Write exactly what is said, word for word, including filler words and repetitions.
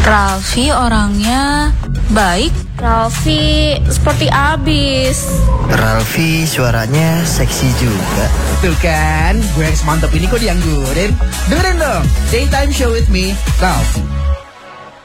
Ralfi orangnya baik. Ralfi seperti abis. Ralfi suaranya seksi juga. Tuh kan, gue yang semantap ini kok dianggurin. Dengerin dong, Daytime Show with me, Ralfi.